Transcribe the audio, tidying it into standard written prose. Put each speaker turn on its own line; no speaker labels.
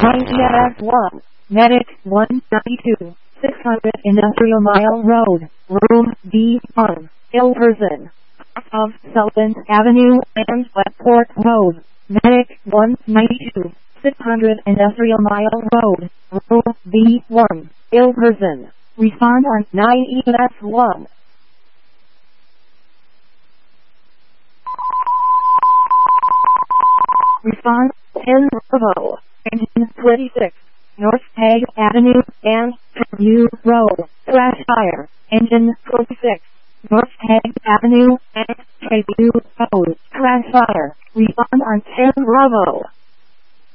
9ES1, Medic 132, 600 Industrial Mile Road, Room D1, Ilverston, of Sullivan Avenue and Westport Road, Medic 192, 600 Industrial Mile Road, Room B1, Ilverston. Respond on 9ES1. Respond 10 Bravo, Engine 26, North Peg Avenue and Treview Road, Crash Fire, Engine 26, North Peg Avenue and Treview Road, Crash Fire. Respond on 10 Bravo.